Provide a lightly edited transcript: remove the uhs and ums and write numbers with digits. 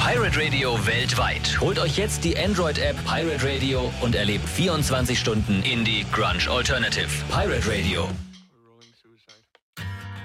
Pirate Radio weltweit. Holt euch jetzt die Android-App Pirate Radio und erlebt 24 Stunden Indie Grunge Alternative. Pirate Radio.